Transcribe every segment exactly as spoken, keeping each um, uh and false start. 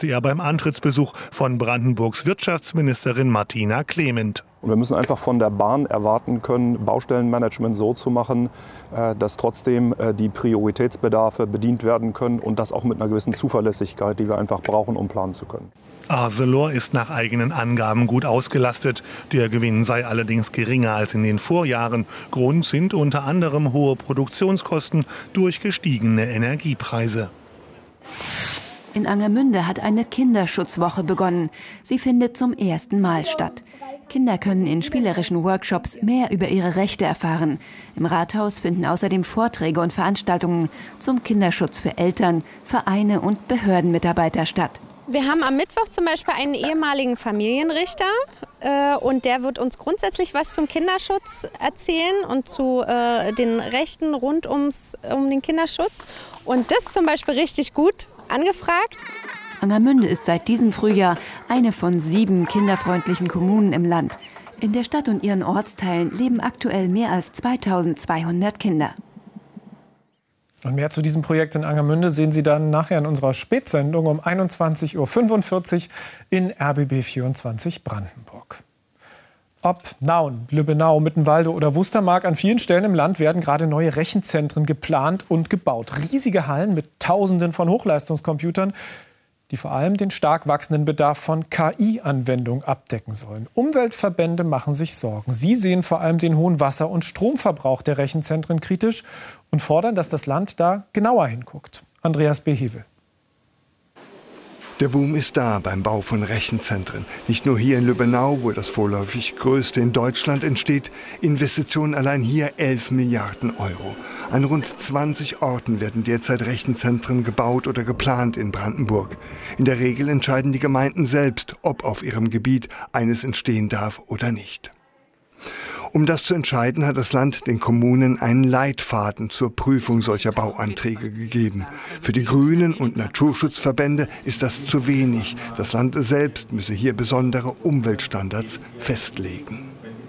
sagte er beim Antrittsbesuch von Brandenburgs Wirtschaftsministerin Martina Clement. Und wir müssen einfach von der Bahn erwarten können, Baustellenmanagement so zu machen, dass trotzdem die Prioritätsbedarfe bedient werden können und das auch mit einer gewissen Zuverlässigkeit, die wir einfach brauchen, um planen zu können. Arcelor ist nach eigenen Angaben gut ausgelastet. Der Gewinn sei allerdings geringer als in den Vorjahren. Grund sind unter anderem hohe Produktionskosten durch gestiegene Energiepreise. In Angermünde hat eine Kinderschutzwoche begonnen. Sie findet zum ersten Mal statt. Kinder können in spielerischen Workshops mehr über ihre Rechte erfahren. Im Rathaus finden außerdem Vorträge und Veranstaltungen zum Kinderschutz für Eltern, Vereine und Behördenmitarbeiter statt. Wir haben am Mittwoch zum Beispiel einen ehemaligen Familienrichter äh, und der wird uns grundsätzlich was zum Kinderschutz erzählen und zu äh, den Rechten rund ums, um den Kinderschutz. Und das ist zum Beispiel richtig gut angefragt. Angermünde ist seit diesem Frühjahr eine von sieben kinderfreundlichen Kommunen im Land. In der Stadt und ihren Ortsteilen leben aktuell mehr als zweitausendzweihundert Kinder. Und mehr zu diesem Projekt in Angermünde sehen Sie dann nachher in unserer Spätsendung um einundzwanzig Uhr fünfundvierzig in R B B vierundzwanzig Brandenburg. Ob Nauen, Lübbenau, Mittenwalde oder Wustermark, an vielen Stellen im Land werden gerade neue Rechenzentren geplant und gebaut. Riesige Hallen mit Tausenden von Hochleistungscomputern, die vor allem den stark wachsenden Bedarf von K I-Anwendungen abdecken sollen. Umweltverbände machen sich Sorgen. Sie sehen vor allem den hohen Wasser- und Stromverbrauch der Rechenzentren kritisch und fordern, dass das Land da genauer hinguckt. Andreas Behevel. Der Boom ist da beim Bau von Rechenzentren. Nicht nur hier in Lübbenau, wo das vorläufig größte in Deutschland entsteht. Investitionen allein hier elf Milliarden Euro. An rund zwanzig Orten werden derzeit Rechenzentren gebaut oder geplant in Brandenburg. In der Regel entscheiden die Gemeinden selbst, ob auf ihrem Gebiet eines entstehen darf oder nicht. Um das zu entscheiden, hat das Land den Kommunen einen Leitfaden zur Prüfung solcher Bauanträge gegeben. Für die Grünen und Naturschutzverbände ist das zu wenig. Das Land selbst müsse hier besondere Umweltstandards festlegen.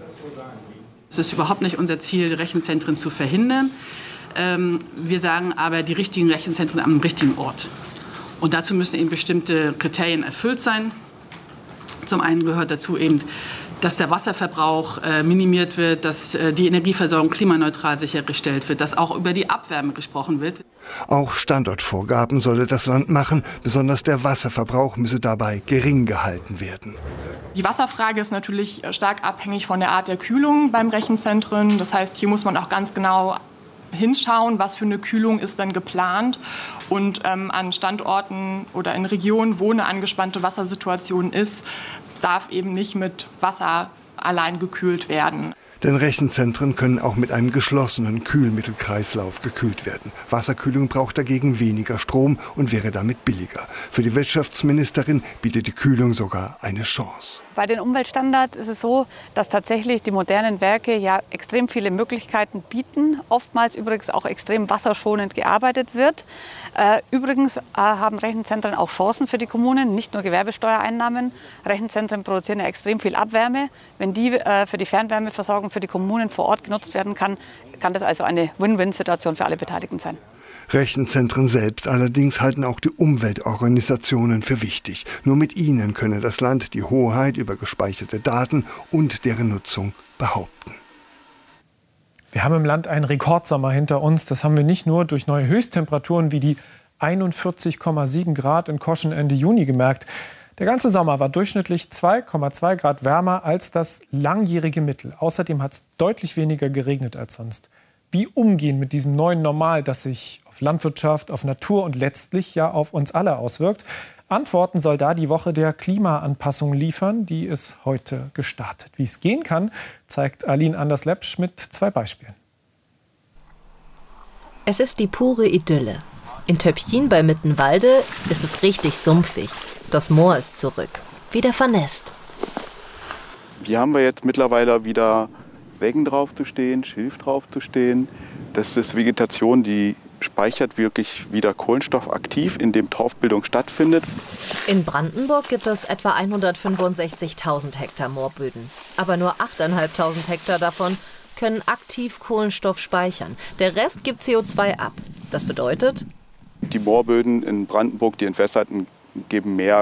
Es ist überhaupt nicht unser Ziel, Rechenzentren zu verhindern. Wir sagen aber, die richtigen Rechenzentren am richtigen Ort. Und dazu müssen eben bestimmte Kriterien erfüllt sein. Zum einen gehört dazu eben, dass der Wasserverbrauch äh, minimiert wird, dass äh, die Energieversorgung klimaneutral sichergestellt wird, dass auch über die Abwärme gesprochen wird. Auch Standortvorgaben solle das Land machen. Besonders der Wasserverbrauch müsse dabei gering gehalten werden. Die Wasserfrage ist natürlich stark abhängig von der Art der Kühlung beim Rechenzentren. Das heißt, hier muss man auch ganz genau hinschauen, was für eine Kühlung ist dann geplant. Und ähm, an Standorten oder in Regionen, wo eine angespannte Wassersituation ist, darf eben nicht mit Wasser allein gekühlt werden. Denn Rechenzentren können auch mit einem geschlossenen Kühlmittelkreislauf gekühlt werden. Wasserkühlung braucht dagegen weniger Strom und wäre damit billiger. Für die Wirtschaftsministerin bietet die Kühlung sogar eine Chance. Bei den Umweltstandards ist es so, dass tatsächlich die modernen Werke ja extrem viele Möglichkeiten bieten, oftmals übrigens auch extrem wasserschonend gearbeitet wird. Äh, übrigens äh, haben Rechenzentren auch Chancen für die Kommunen, nicht nur Gewerbesteuereinnahmen. Rechenzentren produzieren ja extrem viel Abwärme. Wenn die äh, für die Fernwärmeversorgung für die Kommunen vor Ort genutzt werden kann, kann das also eine Win-Win-Situation für alle Beteiligten sein. Rechenzentren selbst allerdings halten auch die Umweltorganisationen für wichtig. Nur mit ihnen könne das Land die Hoheit über gespeicherte Daten und deren Nutzung behaupten. Wir haben im Land einen Rekordsommer hinter uns. Das haben wir nicht nur durch neue Höchsttemperaturen wie die einundvierzig Komma sieben Grad in Koschen Ende Juni gemerkt. Der ganze Sommer war durchschnittlich zwei Komma zwei Grad wärmer als das langjährige Mittel. Außerdem hat es deutlich weniger geregnet als sonst. Wie umgehen mit diesem neuen Normal, das sich auf Landwirtschaft, auf Natur und letztlich ja auf uns alle auswirkt? Antworten soll da die Woche der Klimaanpassung liefern, die ist heute gestartet. Wie es gehen kann, zeigt Aline Anders-Lepsch mit zwei Beispielen. Es ist die pure Idylle. In Töpfchen bei Mittenwalde ist es richtig sumpfig. Das Moor ist zurück, wieder vernässt. Hier haben wir jetzt mittlerweile wieder Seggen drauf zu stehen, Schilf drauf zu stehen. Das ist Vegetation, die speichert wirklich wieder Kohlenstoff aktiv, indem Torfbildung stattfindet. In Brandenburg gibt es etwa hundertfünfundsechzigtausend Hektar Moorböden. Aber nur achttausendfünfhundert Hektar davon können aktiv Kohlenstoff speichern. Der Rest gibt C O zwei ab. Das bedeutet? Die Moorböden in Brandenburg, die entwässerten, geben mehr